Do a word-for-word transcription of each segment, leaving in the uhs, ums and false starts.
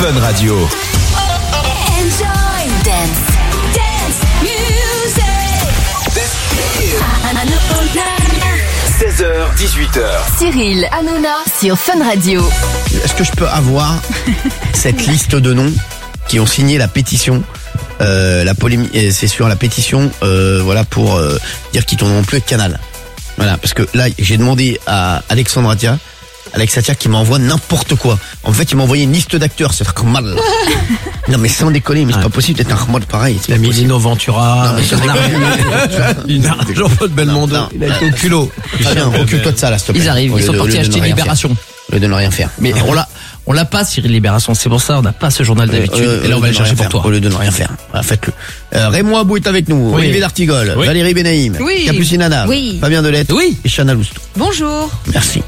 Fun Radio. Enjoy dance, dance music. seize heures, dix-huit heures. Cyril Hanouna sur Fun Radio. Est-ce que je peux avoir cette liste de noms qui ont signé la pétition? Euh, la polémique, c'est sur la pétition, euh, voilà, pour euh, dire qu'ils tourneront plus avec Canal. Voilà, parce que là, j'ai demandé à Alexandre Atia, Alex Atia, qui m'envoie n'importe quoi. En fait, il m'a envoyé une liste d'acteurs. C'est un mal. Non, mais sans déconner, mais c'est pas possible d'être un Rahmad pareil. Il a mis Lino Ventura, Jean-Paul Belmondo. Il a été au culot. Très bien, occupe-toi de ça, là, s'il te plaît. Ils arrivent, ils sont partis acheter Libération. Au lieu de ne rien faire. Mais on l'a, on l'a pas, Cyril Libération. C'est pour ça, on n'a pas ce journal d'habitude. Euh, et là, on va le chercher pour toi. Au lieu de ne rien faire. Voilà, faites-le. Euh, Raymond Abou est avec nous. Oui. Olivier D'Artigol. Oui. Valérie Benaïm. Oui. Capucine Nana. Oui. Fabien Delette. Oui. Et Chana Lousteau. Bonjour. Merci.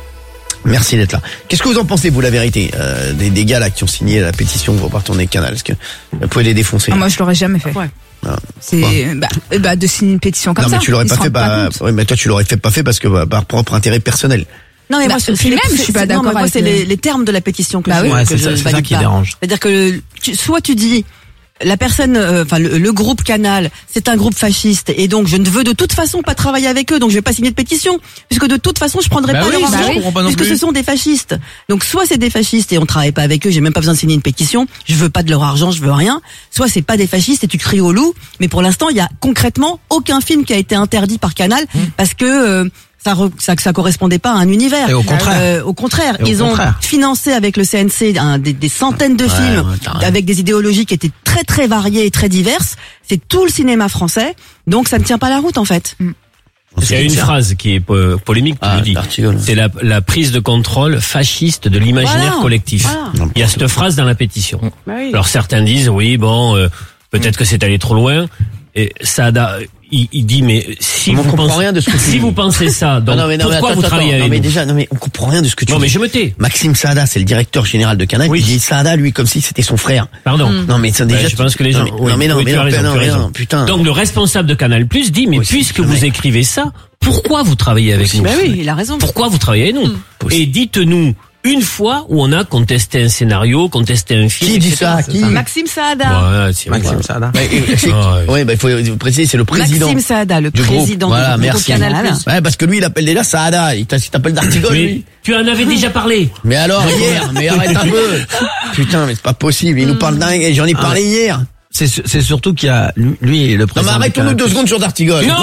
Merci d'être là. Qu'est-ce que vous en pensez, vous, la vérité, euh, des, des gars là qui ont signé la pétition pour pas retourner Canal? Est-ce que vous pouvez les défoncer? Ah, moi, je l'aurais jamais fait. Ah. C'est bah, bah de signer une pétition comme non, ça. mais tu l'aurais ils pas se fait, rendent pas bah, compte. ouais, mais toi tu l'aurais fait pas fait parce que bah, par propre intérêt personnel. Non mais Bah, moi c'est puis les- même, je suis pas c'est- non, d'accord mais moi avec c'est le- les, les termes de la pétition que Bah je, oui. que Ouais, c'est je ça, c'est ça valide qui pas. dérange. C'est-à-dire que tu- soit tu dis la personne, euh, enfin le, le groupe Canal, c'est un groupe fasciste et donc je ne veux de toute façon pas travailler avec eux, donc je vais pas signer de pétition puisque de toute façon je prendrai Bah pas oui, leur ça, argent je comprends pas non puisque plus. ce sont des fascistes. Donc soit c'est des fascistes et on travaille pas avec eux, j'ai même pas besoin de signer une pétition, je veux pas de leur argent, je veux rien. Soit c'est pas des fascistes et tu cries au loup, mais pour l'instant il y a concrètement aucun film qui a été interdit par Canal parce que euh, ça, re- ça ça correspondait pas à un univers. Et au contraire. Euh, au contraire, Et au ils ont contraire. financé avec le C N C un, des, des centaines de Ouais, films ouais, t'as raison. avec des idéologies qui étaient très très variées et très diverses. C'est tout le cinéma français, donc ça ne tient pas la route en fait. Il y a une phrase qui est po- polémique, tu Ah, le dis. D'Artigol. C'est la, la prise de contrôle fasciste de l'imaginaire Voilà, collectif. voilà. Il y a cette phrase dans la pétition. Bah oui. Alors certains disent, oui, bon, euh, peut-être que c'est allé trop loin. Et Saada, il, il dit, mais si On vous comprend pensez, rien de ce que tu si dis. vous pensez ça, donc non, mais, non, mais pourquoi attends, vous attends, travaillez non, avec mais nous déjà, non mais on comprend rien de ce que tu Non, dis. mais je me tais. Maxime Saada, c'est le directeur général de Canal. Oui. Il dit Saada, lui, comme si c'était son frère. Pardon. Non mais ça déjà. Ouais, je pense que les gens. Non mais oui, non mais non oui, mais tu as non, raison, non, tu as mais raison. non, putain. Donc le responsable de Canal Plus dit, mais Oui, puisque c'est vous vrai. écrivez ça, pourquoi vous travaillez avec nous Bah oui, il a raison. Pourquoi vous travaillez avec nous Et dites-nous une fois où on a contesté un scénario, contesté un film. Qui dit et cetera. ça? Qui? Maxime Saada. Ouais, c'est Maxime Saada. Ouais, euh, c'est- Ah, ouais. ouais, bah il faut faut préciser, c'est le président. Maxime Saada, le du groupe. président Voilà, du groupe merci. Canal. Ouais, parce que lui, il appelle déjà Saada. Il t'a- il t'appelle D'Artigol, Mais lui. tu en avais déjà parlé. Mais alors, hier, mais arrête un peu. Putain, mais c'est pas possible. Il nous parle d'un, et j'en ai parlé hier. C'est su- c'est surtout qu'il y a lui, lui le Non, mais président. arrêtons-nous deux secondes sur D'Artigol. Non, non,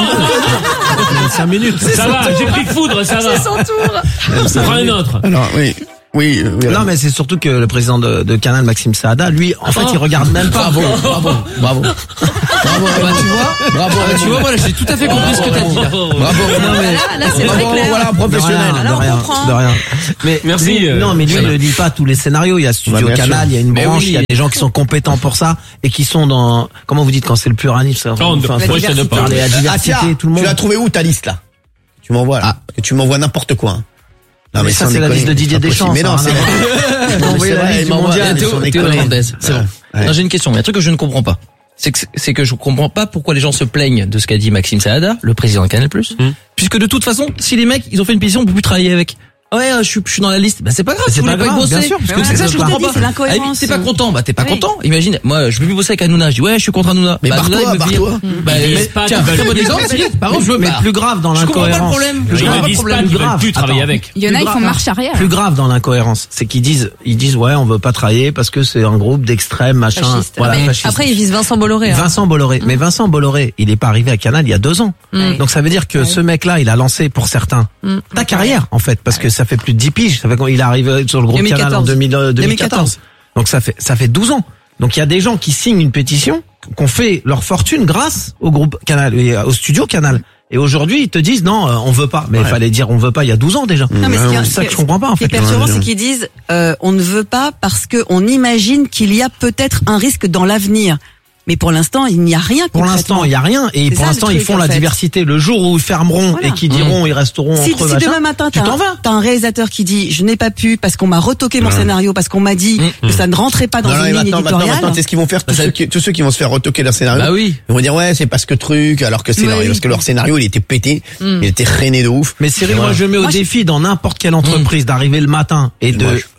non, cinq minutes. ça va, j'ai pris foudre, ça va. Son tour. Prends un autre. Alors, oui. Oui, euh, oui, Non mais c'est surtout que le président de, de Canal, Maxime Saada, lui, en fait, Oh. il regarde même pas. bravo, bravo, bravo. Bravo, Bah, tu vois, bravo. bah, tu vois, voilà, j'ai tout à fait compris ce que t'as dit, là. Bravo, Non, mais- Là, là, c'est bravo, très clair. voilà un De professionnel. rien, de Alors, on rien, comprend. de rien. Mais Merci, lui- euh, non, mais lui, ça il va. ne dit pas tous les scénarios. Il y a Studio Bah, bien Canal, sûr. il y a une Mais branche, oui. il y a des gens qui sont compétents pour ça et qui sont dans, comment vous dites quand c'est le pluralisme, ça, Non, enfin, moi, je te donne pas. parler à la Ah diversité, tiens, tout le monde. tu l'as trouvé où ta liste là? Tu m'envoies là. Parce que tu m'envoies n'importe quoi. hein. Non Mais ça, sans c'est la déconner, liste de Didier c'est pas Deschamps, possible. Mais non, ça c'est a rien vrai. Ils m'ont envoyé C'est la vrai, liste il du m'envoie- mondial. Théo- sans Théo déconner. Hernandez, c'est bon. Ouais. Non, j'ai une question, mais un truc que je ne comprends pas. C'est que, c'est que je comprends pas pourquoi les gens se plaignent de ce qu'a dit Maxime Saada, le président de Canal+, puisque de toute façon, si les mecs, ils ont fait une pétition, on peut plus travailler avec. Ouais, euh, je suis, je suis dans la liste. Bah, c'est pas grave, C'est si vous pas voulez pas y grave, bosser. bien sûr, parce que Mais c'est c'est ça ça, je que je te comprends dis, pas. c'est l'incohérence. Ah, T'es pas content, bah, t'es pas Oui. content. Imagine, moi, je veux plus bosser avec Hanouna. Je dis, ouais, je suis contre Hanouna. Mais Bah, barre-toi, Hanouna, il me vire. barre-toi. Bah, Ils mais- disent pas tiens, qu'ils veulent très bon plus exemple, bosser. Cyril. Par contre, je veux Mais pas. plus grave dans Je comprends pas le l'incohérence. problème. Ils Je comprends ne pas le disent pas problème. qu'ils Plus veulent grave. plus travailler Attends. avec. Il y en a, Plus ils font grave, marche arrière. Plus grave dans l'incohérence, c'est qu'ils disent, ils disent ouais, on veut pas travailler parce que c'est un groupe d'extrêmes, machin. Fasciste. Voilà, Mais fasciste. après, ils visent Vincent Bolloré. hein. Vincent Bolloré. Mais Vincent Bolloré, il est pas arrivé à Canal il y a deux ans. Mm. Donc ça veut dire que ce mec-là, il a lancé pour certains Mm. ta carrière en fait, parce que ça fait plus de dix piges. Ça fait quand il est arrivé sur le groupe deux mille Canal en quatorze. deux mille, euh, deux mille quatorze. deux mille quatorze. Donc ça fait ça fait douze ans. Donc il y a des gens qui signent une pétition, qu'on fait leur fortune grâce au groupe Canal, et au studio Canal. Et aujourd'hui, ils te disent non, euh, on veut pas. Mais il fallait dire on veut pas il y a douze ans déjà. Non, mais ce qui est- c'est ça que je comprends pas en Ce qui est fait. perturbant, c'est qu'ils disent euh, on ne veut pas parce que on imagine qu'il y a peut-être un risque dans l'avenir. Mais pour l'instant, il n'y a rien. Pour l'instant, il y a rien, et C'est pour ça, l'instant, le ils truc, font en la fait. diversité. Le jour où ils fermeront Voilà. et qui diront, ils resteront Si, entre si machin, demain matin, tu t'as t'en un, vas. t'as un réalisateur qui dit je n'ai pas pu parce qu'on m'a retoqué mon scénario, parce qu'on m'a dit que ça ne rentrait pas dans Non, non, une mais ligne maintenant, maintenant, éditoriale. maintenant, c'est ce qu'ils vont faire, tous, ça- ceux qui, tous ceux qui vont se faire retoquer leur scénario. Bah oui. Ils vont dire, ouais, c'est parce que truc, alors que scénario, Oui. parce que leur scénario, il était pété, il était rené de ouf. Mais Cyril, Et moi, voilà. je mets au Moi, je- défi dans n'importe quelle entreprise d'arriver le matin et de Moi, je-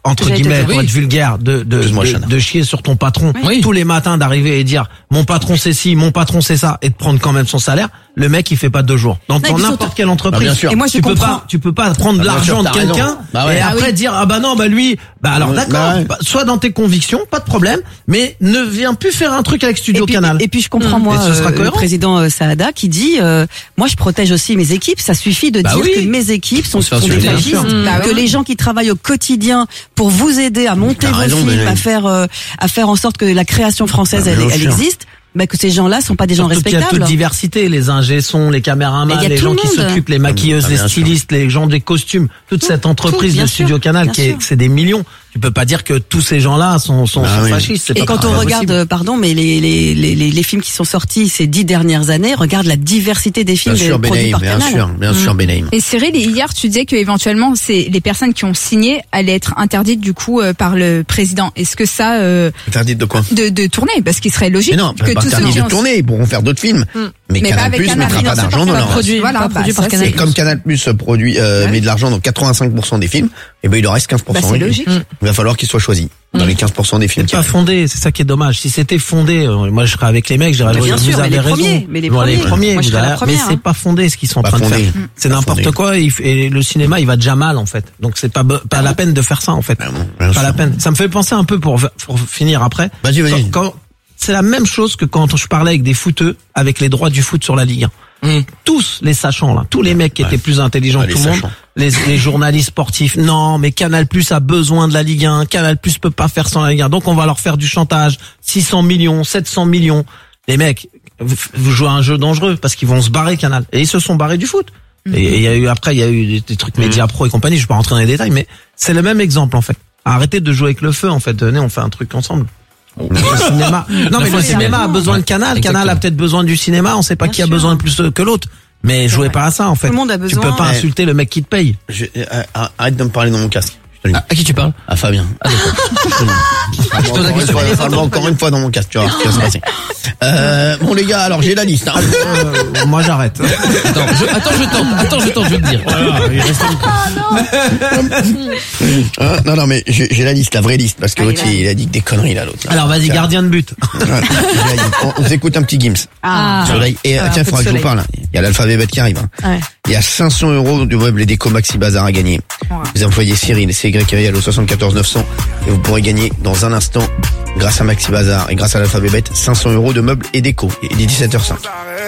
entre J'allais te guillemets, dire, pour oui. être vulgaire, de, de, Excuse-moi, de, Chana. de chier sur ton patron Oui. tous les matins, d'arriver et dire mon patron c'est ci, mon patron c'est ça, et de prendre quand même son salaire, le mec il fait pas deux jours. Dans, Non, et dans puis n'importe surtout- quelle entreprise. Bah, bien sûr. Et moi, je tu peux comprends. pas, tu peux pas prendre de Bah, bien l'argent sûr, de t'as raison. quelqu'un Bah ouais. et Ah après oui. dire ah bah non bah lui, bah alors Ouais, d'accord, bah ouais. bah, soit dans tes convictions, pas de problème, mais ne viens plus faire un truc avec Studio et puis, Canal. Et puis je comprends Mmh. moi Et ce sera euh, le cohérent. président euh, Saada qui dit euh, moi je protège aussi mes équipes, ça suffit de Bah dire oui. que mes équipes sont, On se fait sont des insulter, bien fascistes, sûr. Bah que oui. les gens qui travaillent au quotidien pour vous aider à monter T'as vos raison, films, mais- à faire euh, à faire en sorte que la création française Bah, elle, bien elle sûr. existe. Bah, que ces gens-là sont pas des gens Surtout qu'il y a toute respectables. diversité, les ingé sons, les caméramans, Mais il y a les tout gens le qui monde. s'occupent, les maquilleuses, Ah, les bien sûr. stylistes, les gens des costumes, toute cette entreprise bien de sûr, Studio Canal bien qui est, sûr. c'est des millions. Tu peux pas dire que tous ces gens-là sont, sont, Ah sont oui. fascistes. c'est Et pas- quand pas on regarde, possible. euh, pardon, mais les, les, les, les, les films qui sont sortis ces dix dernières années, regarde la diversité des films Bien sûr, produits Benaïm, par bien Canal. sûr, bien sûr, Benaïm. Et Cyril, hier, tu disais que éventuellement, c'est les personnes qui ont signé allaient être interdites du coup euh, par le président. Est-ce que ça euh, Interdit de quoi? de, de tourner, parce qu'il serait logique Mais non, que pas tous ceux interdit qui de ont tourner, ils pourront faire d'autres films. Mais, Mais pas Canal avec Plus Canal, mettra pas financé d'argent par dans Canal. leur Produit, Voilà, pas bah, produit par ça, Canal+. Et comme Canal Plus produit euh, Ouais. met de l'argent dans quatre-vingt-cinq pour cent des films, et ben il leur reste quinze pour cent. Bah, c'est oui. logique. Il va falloir qu'ils soient choisis dans les quinze pour cent des films. C'est qui pas arrivent. fondé, c'est ça qui est dommage. Si c'était fondé, euh, moi je serais avec les mecs, je dirais Mais oui, bien vous sûr, mais avez les raison. premiers, mais les Bon, les premiers. premiers, Moi, je vous serais la avez- mais première, c'est hein. pas fondé ce qu'ils sont en Pas train de fondé. faire. C'est Pas n'importe fondé. quoi et, il f- et le cinéma il va déjà mal en fait. Donc c'est pas be- pas la peine de faire ça en fait. Ah bon, bien Pas sûr. la peine. Ça me fait penser un peu pour, pour finir après. Vas-y, vas-y. Quand- quand- c'est la même chose que quand je parlais avec des footeux, avec les droits du foot sur la Ligue un. Mmh. Tous les sachants là, tous les mecs qui Ouais. étaient plus intelligents Ouais, que les tout le monde, sachants. les, les journalistes sportifs, non mais Canal Plus a besoin de la Ligue un, Canal Plus peut pas faire sans la Ligue un, donc on va leur faire du chantage, six cents millions, sept cents millions. Les mecs, vous, vous jouez à un jeu dangereux parce qu'ils vont se barrer Canal. Et ils se sont barrés du foot. Et il y a eu après, il y a eu des, des trucs Média Pro et compagnie, je vais pas rentrer dans les détails, mais c'est le même exemple en fait. Arrêtez de jouer avec le feu en fait, venez on fait un truc ensemble. Le cinéma. Non mais le cinéma a besoin de Canal, Canal a Exactement. peut-être besoin du cinéma, on sait pas Bien qui a sûr. besoin de plus que l'autre. Mais jouez pas à ça en fait. Tout le monde a Tu besoin. peux pas Ouais. insulter le mec qui te paye. Je- euh, euh, arrête de me parler dans mon casque. Je te le dis. À, à qui tu parles? À Fabien. Ah, d'accord. Parle-moi pose la encore, une question. fois, parle-moi encore une fois dans mon casque, tu vois ce qui va se passer. Euh, bon les gars, alors j'ai la liste. Hein. Euh, moi j'arrête. Attends, je, attends, je tente. Attends, je tente, je vais te dire. Hein, non, non, mais j'ai j'ai la liste, la vraie liste, parce que Allez, l'autre, il, il a dit que des conneries là, l'autre. là. Alors vas-y, Tiens. gardien de but. Voilà, j'ai la liste. on, on s'écoute un petit Gims. Ah. Soleil. Et euh, Ah, tiens, un il peu faudra de que je vous soleil. parle. Il y a l'alphabet bête qui arrive. Hein. Ouais. Il y a cinq cents euros du web les déco Maxi Bazar à gagner. Vous employez Cyril, c'est Y Ariel au soixante-quatorze neuf cents et vous pourrez gagner dans un instant, grâce à Maxi Bazar et grâce à l'alphabet bête, cinq cents euros de meubles et déco. Il est dix-sept heures cinq.